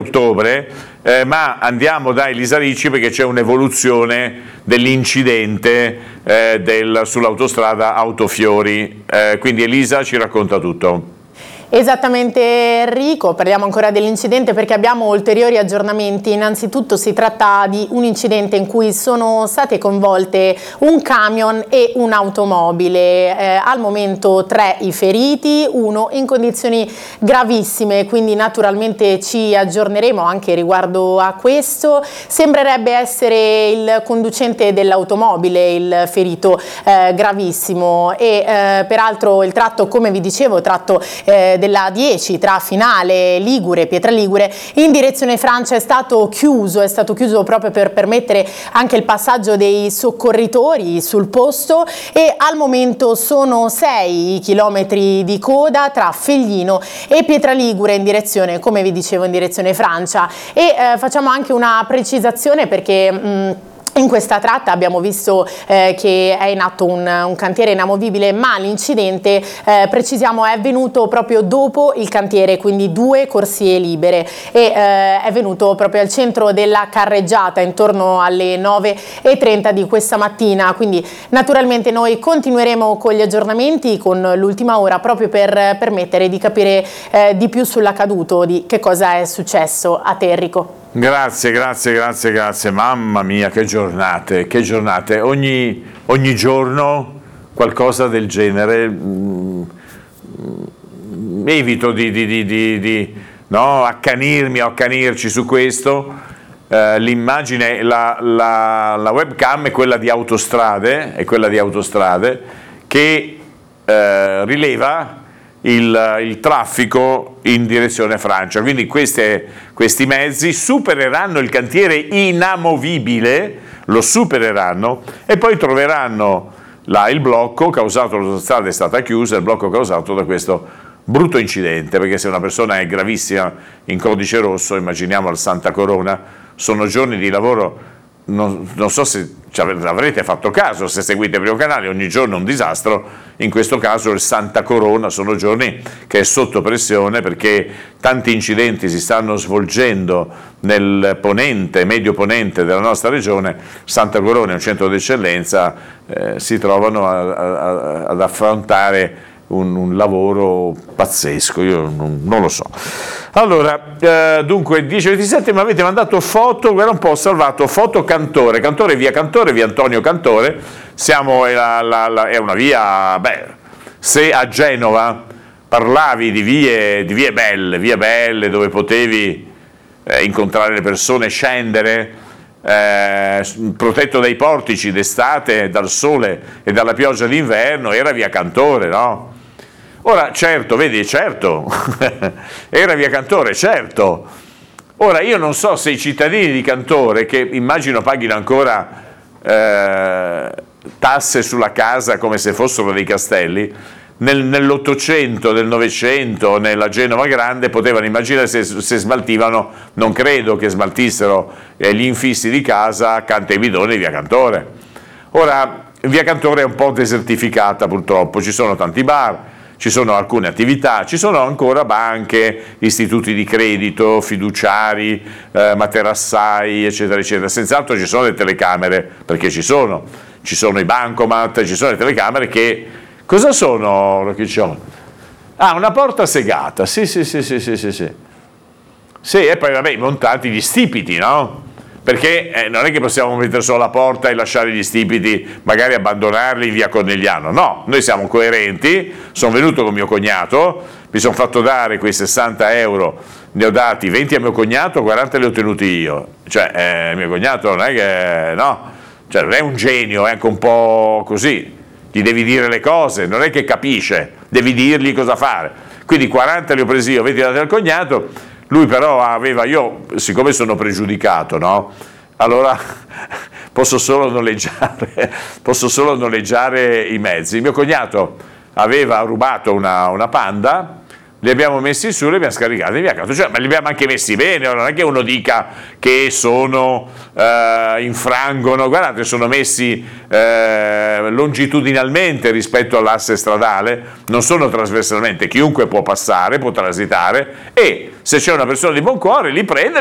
ottobre, ma andiamo da Elisa Ricci perché c'è un'evoluzione dell'incidente sull'autostrada Autofiori, quindi Elisa ci racconta tutto. Esattamente Enrico, parliamo ancora dell'incidente perché abbiamo ulteriori aggiornamenti. Innanzitutto si tratta di un incidente in cui sono state coinvolte un camion e un'automobile, al momento 3 i feriti, 1 in condizioni gravissime, quindi naturalmente ci aggiorneremo anche riguardo a questo. Sembrerebbe essere il conducente dell'automobile il ferito gravissimo e peraltro il tratto, come vi dicevo, tratto della 10 tra Finale Ligure e Pietraligure in direzione Francia è stato chiuso proprio per permettere anche il passaggio dei soccorritori sul posto e al momento sono 6 i chilometri di coda tra Feglino e Pietraligure in direzione, come vi dicevo, in direzione Francia. E facciamo anche una precisazione perché in questa tratta abbiamo visto che è in atto un cantiere inamovibile, ma l'incidente, precisiamo, è avvenuto proprio dopo il cantiere, quindi 2 corsie libere e è venuto proprio al centro della carreggiata intorno alle 9:30 di questa mattina, quindi naturalmente noi continueremo con gli aggiornamenti, con l'ultima ora, proprio per permettere di capire di più sull'accaduto, di che cosa è successo a te, Enrico. Grazie, mamma mia che giornate, ogni giorno qualcosa del genere, evito di accanirmi o accanirci su questo, l'immagine, la webcam è quella di Autostrade, che rileva il traffico in direzione Francia, quindi questi mezzi supereranno il cantiere inamovibile, lo supereranno e poi troveranno là il blocco causato, l'autostrada è stata chiusa, il blocco causato da questo brutto incidente, perché se una persona è gravissima in codice rosso, immaginiamo al Santa Corona, sono giorni di lavoro. Non so se avrete fatto caso, se seguite il primo canale, ogni giorno un disastro. In questo caso il Santa Corona sono giorni che è sotto pressione perché tanti incidenti si stanno svolgendo nel medio ponente della nostra regione. Santa Corona è un centro d'eccellenza, si trovano ad affrontare un lavoro pazzesco, io non lo so. Allora, dunque 10:27 mi avete mandato foto, guarda un po', ho salvato foto Cantore, via Antonio Cantore, è una via, se a Genova parlavi di vie belle dove potevi incontrare le persone, scendere, protetto dai portici d'estate, dal sole e dalla pioggia d'inverno, era via Cantore, no? Ora, certo, era via Cantore, certo. Ora, io non so se i cittadini di Cantore, che immagino paghino ancora tasse sulla casa come se fossero dei castelli, nell'Ottocento, nel Novecento, nella Genova Grande, potevano immaginare se smaltivano, non credo che smaltissero gli infissi di casa accanto ai bidoni di via Cantore. Ora, via Cantore è un po' desertificata purtroppo, ci sono tanti bar, ci sono alcune attività, ci sono ancora banche, istituti di credito, fiduciari, materassai, eccetera, eccetera. Senz'altro ci sono le telecamere, perché ci sono i bancomat, ci sono le telecamere che... Cosa sono? Ah, una porta segata, sì. Sì, e poi vabbè, montati gli stipiti, no? Perché non è che possiamo mettere solo la porta e lasciare gli stipiti, magari abbandonarli in via Cornegliano, no, noi siamo coerenti, sono venuto con mio cognato, mi sono fatto dare quei 60 euro, ne ho dati 20 a mio cognato, 40 li ho tenuti io, cioè mio cognato non è che, no, cioè non è un genio, è anche un po' così, gli devi dire le cose, non è che capisce, devi dirgli cosa fare, quindi 40 li ho presi io, 20 li ho dati al cognato. Lui però io siccome sono pregiudicato, no? Allora posso solo noleggiare i mezzi. Mio cognato aveva rubato una Panda, li abbiamo messi su, li abbiamo scaricati via, cioè, ma li abbiamo anche messi bene, non è che uno dica che infrangono, guardate, sono messi longitudinalmente rispetto all'asse stradale, non sono trasversalmente, chiunque può passare, può transitare, e se c'è una persona di buon cuore li prende,